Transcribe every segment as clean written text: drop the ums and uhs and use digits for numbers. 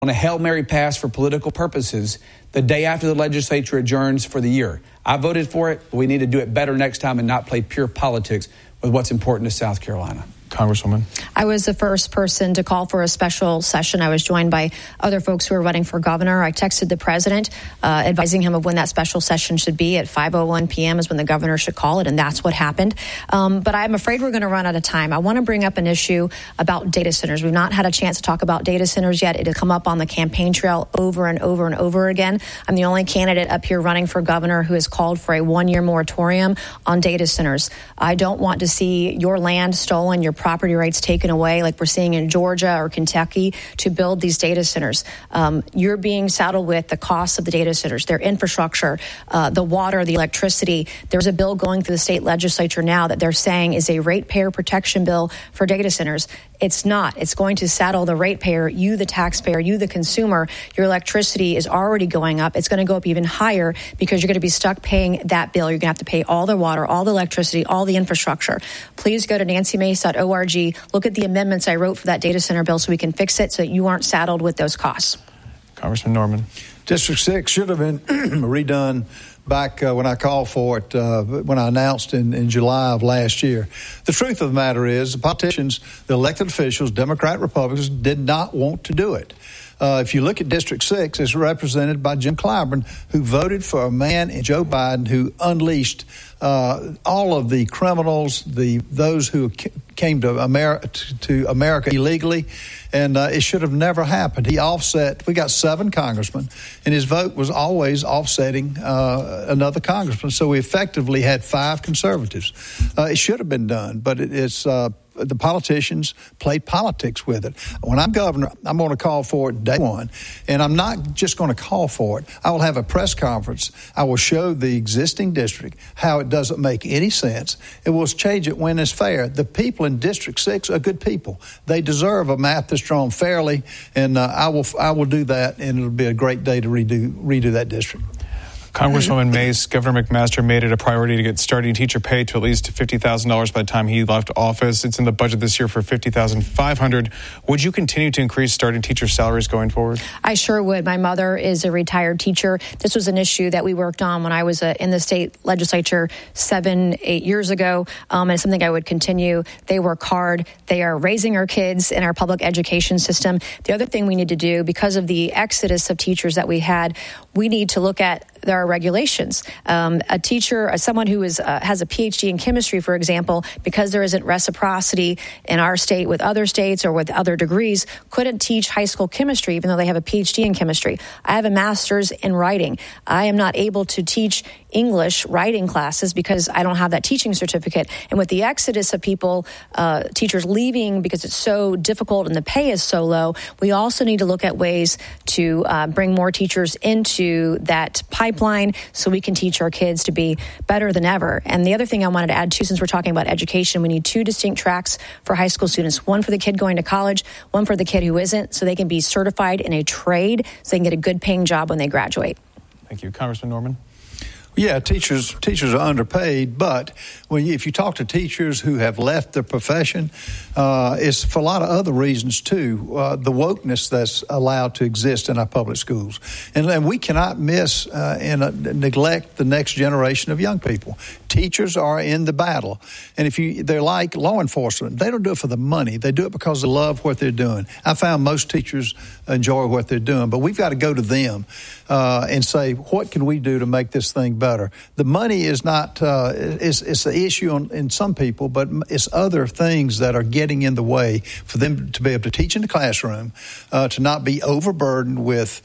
on a Hail Mary pass for political purposes the day after the legislature adjourns for the year. I voted for it, but we need to do it better next time and not play pure politics with what's important to South Carolina. Congresswoman. I was the first person to call for a special session. I was joined by other folks who are running for governor. I texted the president advising him of when that special session should be. At 5:01 p.m. is when the governor should call it, and that's what happened. But I'm afraid we're going to run out of time. I want to bring up an issue about data centers. We've not had a chance to talk about data centers yet. It has come up on the campaign trail over and over and over again. I'm the only candidate up here running for governor who has called for a one-year moratorium on data centers. I don't want to see your land stolen, your property rights taken away like we're seeing in Georgia or Kentucky to build these data centers. You're being saddled with the cost of the data centers, their infrastructure, the water, the electricity. There's a bill going through the state legislature now that they're saying is a ratepayer protection bill for data centers. It's not. It's going to saddle the ratepayer, you the taxpayer, you the consumer. Your electricity is already going up. It's going to go up even higher because you're going to be stuck paying that bill. You're going to have to pay all the water, all the electricity, all the infrastructure. Please go to nancymace.org. Look at the amendments I wrote for that data center bill so we can fix it so that you aren't saddled with those costs. Congressman Norman. District 6 should have been redone back when I called for it, when I announced in July of last year. The truth of the matter is the politicians, the elected officials, Democrat, Republicans, did not want to do it. If you look at District 6, it's represented by Jim Clyburn, who voted for a man in Joe Biden who unleashed all of the criminals, those who came to America illegally, and it should have never happened. He offset. We got 7 congressmen, and his vote was always offsetting another congressman. So we effectively had 5 conservatives. It should have been done, but it's. The politicians played politics with it. When I'm governor, I'm going to call for it day one. And I'm not just going to call for it. I will have a press conference. I will show the existing district how it doesn't make any sense. It will change it when it's fair. The people in District 6 are good people. They deserve a map that's drawn fairly, and I will do that, and it'll be a great day to redo that district. Congresswoman Mace, Governor McMaster made it a priority to get starting teacher pay to at least $50,000 by the time he left office. It's in the budget this year for $50,500. Would you continue to increase starting teacher salaries going forward? I sure would. My mother is a retired teacher. This was an issue that we worked on when I was in the state legislature 7-8 years ago, and it's something I would continue. They work hard. They are raising our kids in our public education system. The other thing we need to do, because of the exodus of teachers that we had, we need to look at there are regulations. A teacher, someone who has a PhD in chemistry, for example, because there isn't reciprocity in our state with other states or with other degrees, couldn't teach high school chemistry even though they have a PhD in chemistry. I have a master's in writing. I am not able to teach English writing classes because I don't have that teaching certificate. And with the exodus of people, teachers leaving because it's so difficult and the pay is so low, we also need to look at ways to bring more teachers into that pipeline so we can teach our kids to be better than ever. And the other thing I wanted to add too, since we're talking about education, we need 2 distinct tracks for high school students. One for the kid going to college, one for the kid who isn't, so they can be certified in a trade so they can get a good paying job when they graduate. Thank you. Congressman Norman. Yeah, teachers are underpaid, but if you talk to teachers who have left their profession, it's for a lot of other reasons too. The wokeness that's allowed to exist in our public schools, and we cannot miss and neglect the next generation of young people. Teachers are in the battle, and they're like law enforcement. They don't do it for the money; they do it because they love what they're doing. I found most teachers enjoy what they're doing, but we've got to go to them and say, what can we do to make this thing better? The money is not, it's an issue in some people, but it's other things that are getting in the way for them to be able to teach in the classroom, to not be overburdened with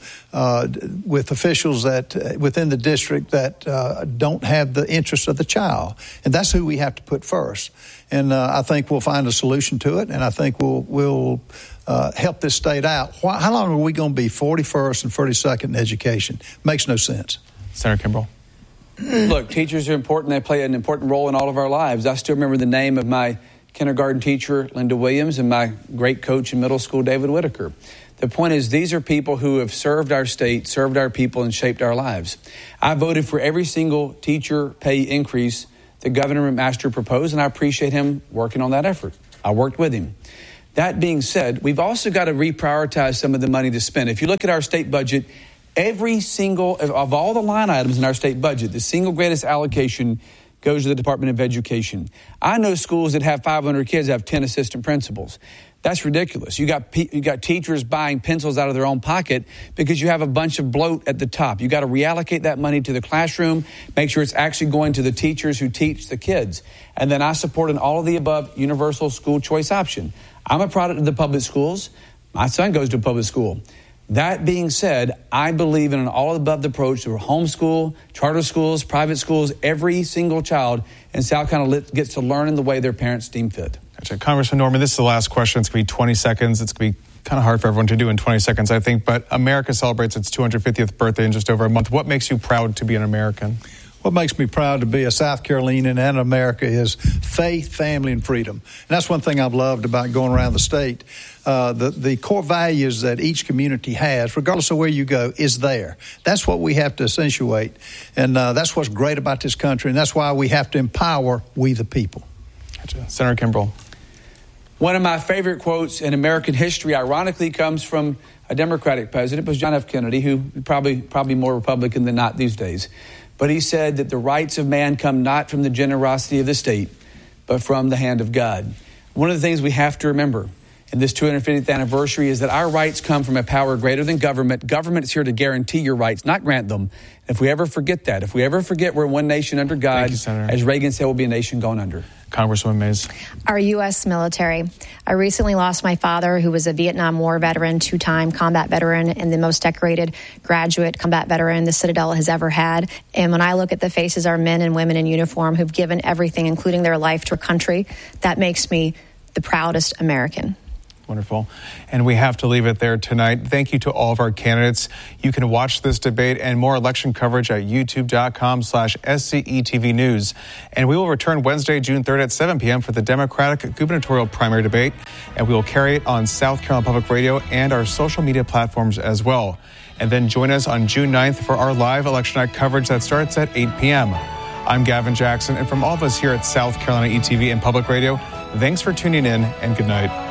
officials that within the district that don't have the interest of the child. And that's who we have to put first. And I think we'll find a solution to it, and I think we'll help this state out. How long are we going to be 41st and 42nd in education? Makes no sense. Senator Kimbrell. Look, teachers are important. They play an important role in all of our lives. I still remember the name of my kindergarten teacher, Linda Williams, and my great coach in middle school, David Whitaker. The point is, these are people who have served our state, served our people, and shaped our lives. I voted for every single teacher pay increase that Governor McMaster proposed, and I appreciate him working on that effort. I worked with him. That being said, we've also got to reprioritize some of the money to spend. If you look at our state budget, every single of all the line items in our state budget, the single greatest allocation goes to the Department of Education. I know schools that have 500 kids have 10 assistant principals. That's ridiculous. You got teachers buying pencils out of their own pocket because you have a bunch of bloat at the top. You got to reallocate that money to the classroom, make sure it's actually going to the teachers who teach the kids. And then I support an all of the above universal school choice option. I'm a product of the public schools. My son goes to a public school. That being said, I believe in an all-of-the-above approach to homeschool, charter schools, private schools. Every single child in South Carolina gets to learn in the way their parents deem fit. Gotcha. Congressman Norman, this is the last question. It's going to be 20 seconds. It's going to be kind of hard for everyone to do in 20 seconds, I think. But America celebrates its 250th birthday in just over a month. What makes you proud to be an American? What makes me proud to be a South Carolinian and America is faith, family, and freedom. And that's one thing I've loved about going around the state. The core values that each community has, regardless of where you go, is there. That's what we have to accentuate. And that's what's great about this country. And that's why we have to empower we the people. Gotcha. Senator Kimbrell. One of my favorite quotes in American history, ironically, comes from a Democratic president. It was John F. Kennedy, who probably more Republican than not these days. But he said that the rights of man come not from the generosity of the state, but from the hand of God. One of the things we have to remember in this 250th anniversary is that our rights come from a power greater than government. Government is here to guarantee your rights, not grant them. If we ever forget that, if we ever forget we're one nation under God, as Reagan said, we'll be a nation gone under. Congresswoman Mays. Our U.S. military. I recently lost my father, who was a Vietnam War veteran, two-time combat veteran, and the most decorated graduate combat veteran the Citadel has ever had. And when I look at the faces of our men and women in uniform who've given everything, including their life, to our country, that makes me the proudest American. Wonderful. And we have to leave it there tonight. Thank you to all of our candidates. You can watch this debate and more election coverage at youtube.com/SCETV News. And we will return Wednesday, June 3rd at 7 p.m. for the Democratic gubernatorial primary debate. And we will carry it on South Carolina Public Radio and our social media platforms as well. And then join us on June 9th for our live election night coverage that starts at 8 p.m. I'm Gavin Jackson. And from all of us here at South Carolina ETV and Public Radio, thanks for tuning in and good night.